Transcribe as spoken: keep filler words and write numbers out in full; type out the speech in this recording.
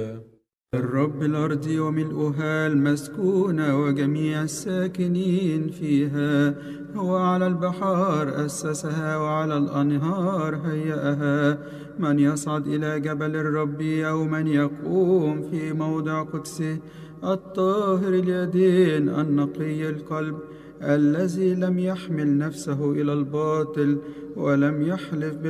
الرب الأرض وملؤها المسكونة وجميع الساكنين فيها. هو على البحار أسسها وعلى الأنهار هيأها. من يصعد إلى جبل الرب أو من يقوم في موضع قدسه؟ الطاهر اليدين النقي القلب الذي لم يحمل نفسه إلى الباطل ولم يحلف